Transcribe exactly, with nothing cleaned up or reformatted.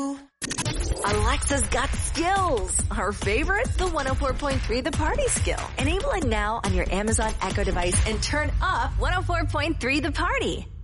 do. Alexa's got skills. Her favorite? The one oh four point three The Party skill. Enable it now on your Amazon Echo device and turn up one oh four point three The Party.